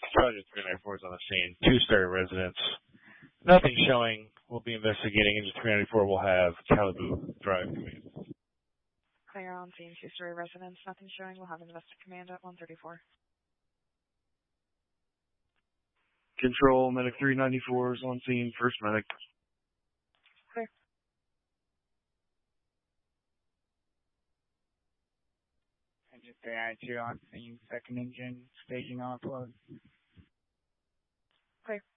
Charger 394 is on the scene. Two-story residence. Nothing showing. We'll be investigating. Engine 394 will have Calibu Drive command. Clear on scene, two-story residence. Nothing showing. We'll have investigate command at 134. Control, Medic 394 is on scene. First Medic. Clear. Engine 392 on scene. Second engine staging offload. Clear.